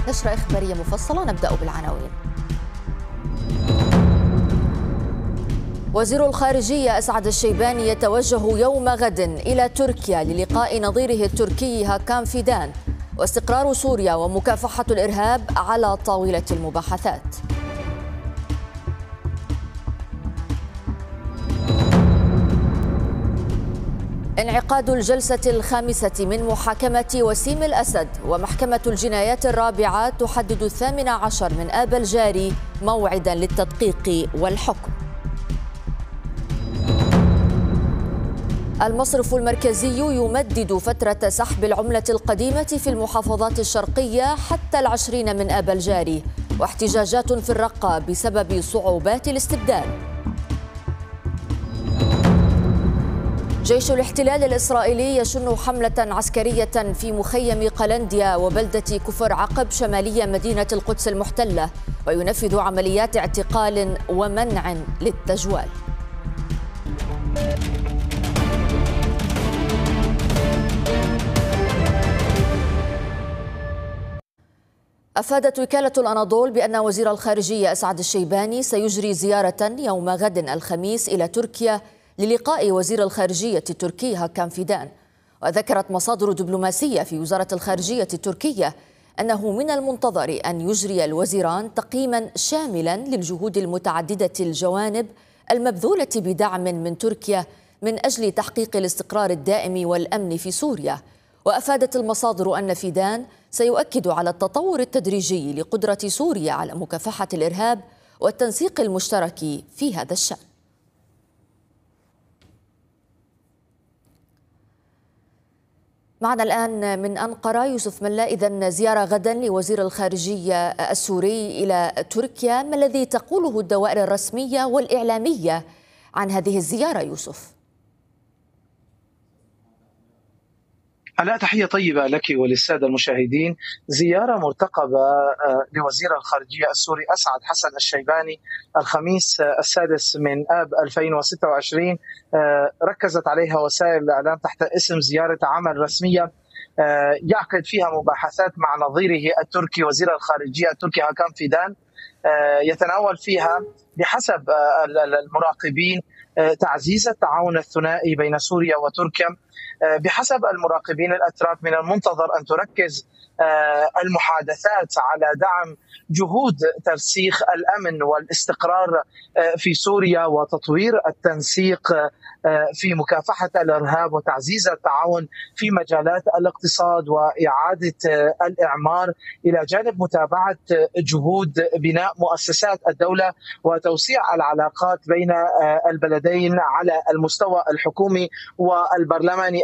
نشرة إخبارية مفصلة، نبدأ بالعناوين. وزير الخارجية أسعد الشيباني يتوجه يوم غد إلى تركيا للقاء نظيره التركي هاكان فيدان، واستقرار سوريا ومكافحة الإرهاب على طاولة المباحثات. انعقاد الجلسة الخامسة من محاكمة وسيم الأسد، ومحكمة الجنايات الرابعة تحدد 18 من آب الجاري موعدا للتدقيق والحكم. المصرف المركزي يمدد فترة سحب العملة القديمة في المحافظات الشرقية حتى 20 من آب الجاري، واحتجاجات في الرقة بسبب صعوبات الاستبدال. جيش الاحتلال الإسرائيلي يشن حملة عسكرية في مخيم قلنديا وبلدة كفر عقب شمالية مدينة القدس المحتلة، وينفذ عمليات اعتقال ومنع للتجوال. أفادت وكالة الأناضول بأن وزير الخارجية أسعد الشيباني سيجري زيارة يوم غد الخميس إلى تركيا للقاء وزير الخارجية التركي هاكان فيدان. وذكرت مصادر دبلوماسية في وزارة الخارجية التركية أنه من المنتظر أن يجري الوزيران تقييما شاملا للجهود المتعددة الجوانب المبذولة بدعم من تركيا من أجل تحقيق الاستقرار الدائم والأمن في سوريا. وأفادت المصادر أن فيدان سيؤكد على التطور التدريجي لقدرة سوريا على مكافحة الإرهاب والتنسيق المشترك في هذا الشأن. معنا الآن من أنقرة يوسف ملا. إذن زيارة غدا لوزير الخارجية السوري إلى تركيا، ما الذي تقوله الدوائر الرسمية والإعلامية عن هذه الزيارة يوسف؟ ألا تحية طيبة لك وللسادة المشاهدين. زيارة مرتقبة لوزير الخارجية السوري أسعد حسن الشيباني الخميس 6 من آب 2026 ركزت عليها وسائل الإعلام تحت اسم زيارة عمل رسمية يعقد فيها مباحثات مع نظيره التركي وزير الخارجية التركي هاكان فيدان، يتناول فيها بحسب المراقبين تعزيز التعاون الثنائي بين سوريا وتركيا. بحسب المراقبين الأتراك من المنتظر أن تركز المحادثات على دعم جهود ترسيخ الأمن والاستقرار في سوريا وتطوير التنسيق في مكافحة الإرهاب وتعزيز التعاون في مجالات الاقتصاد وإعادة الإعمار، إلى جانب متابعة جهود بناء مؤسسات الدولة وتوسيع العلاقات بين البلدين على المستوى الحكومي والبرلماني.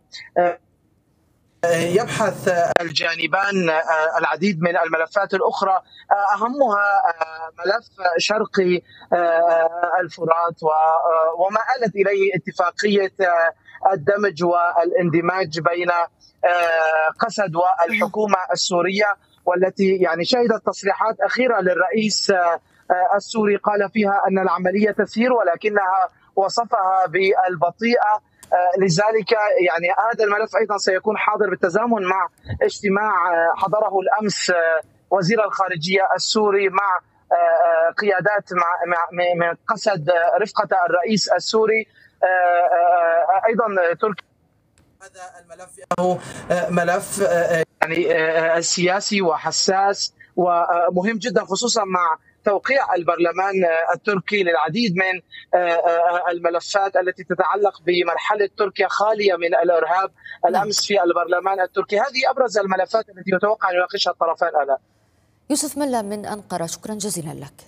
يبحث الجانبان العديد من الملفات الأخرى، أهمها ملف شرقي الفرات وما آلت إليه اتفاقية الدمج والاندماج بين قسد والحكومة السورية، والتي يعني شهدت تصريحات أخيرة للرئيس السوري قال فيها أن العملية تسير ولكنها وصفها بالبطيئة. لذلك يعني هذا الملف أيضا سيكون حاضر بالتزامن مع اجتماع حضره الأمس وزير الخارجية السوري مع قيادات من قسد رفقة الرئيس السوري. أيضا تركيا هذا الملف له ملف يعني سياسي وحساس ومهم جدا، خصوصا مع توقيع البرلمان التركي للعديد من الملفات التي تتعلق بمرحلة تركيا خالية من الإرهاب الأمس في البرلمان التركي. هذه أبرز الملفات التي يتوقع أن يناقشها الطرفان. آلاء. يوسف ملا من أنقرة، شكرا جزيلا لك.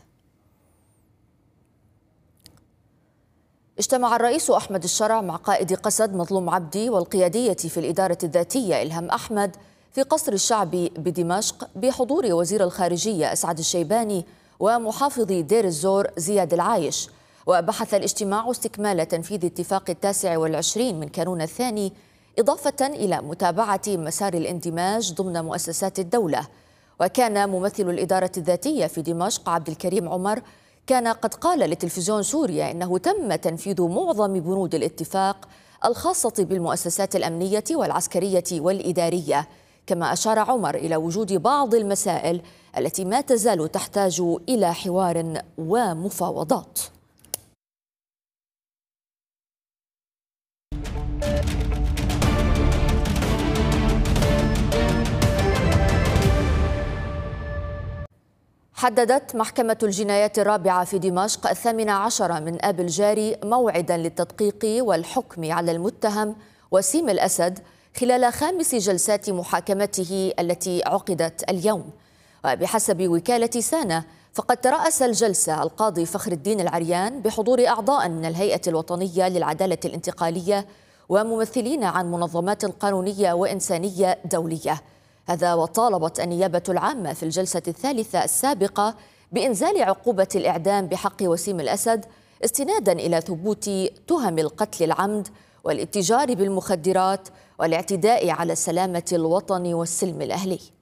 اجتمع الرئيس أحمد الشرع مع قائد قسد مظلوم عبدي والقيادية في الإدارة الذاتية إلهام أحمد في قصر الشعب بدمشق بحضور وزير الخارجية أسعد الشيباني ومحافظ دير الزور زياد العايش. وبحث الاجتماع استكمال تنفيذ اتفاق 29 من كانون الثاني، إضافة إلى متابعة مسار الاندماج ضمن مؤسسات الدولة. وكان ممثل الإدارة الذاتية في دمشق عبد الكريم عمر كان قد قال لتلفزيون سوريا إنه تم تنفيذ معظم بنود الاتفاق الخاصة بالمؤسسات الأمنية والعسكرية والإدارية، كما أشار عمر إلى وجود بعض المسائل التي ما تزال تحتاج إلى حوار ومفاوضات. حددت محكمة الجنايات الرابعة في دمشق 18 من آب الجاري موعدا للتدقيق والحكم على المتهم وسيم الأسد خلال 5 جلسات محاكمته التي عقدت اليوم. وبحسب وكالة سانا فقد ترأس الجلسة القاضي فخر الدين العريان بحضور أعضاء من الهيئة الوطنية للعدالة الانتقالية وممثلين عن منظمات قانونية وإنسانية دولية. هذا وطالبت النيابة العامة في الجلسة الثالثة السابقة بإنزال عقوبة الإعدام بحق وسيم الأسد استنادا إلى ثبوت تهم القتل العمد والاتجار بالمخدرات والاعتداء على سلامة الوطن والسلم الأهلي.